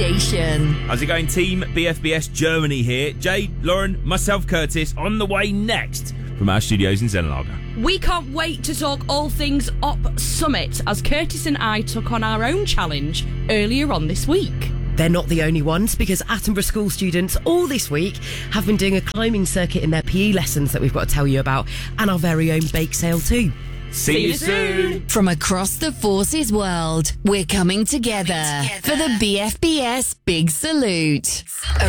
station. How's it going, Team BFBS Germany here? Jade, Lauren, myself, Curtis, on the way next from our studios in Zenlager. We can't wait to talk all things Up Summit as Curtis and I took on our own challenge earlier on this week. They're not the only ones, because Attenborough school students all this week have been doing a climbing circuit in their PE lessons that we've got to tell you about, and our very own bake sale too. See you soon. From across the Forces world, we're coming together for the BFBS Big Salute.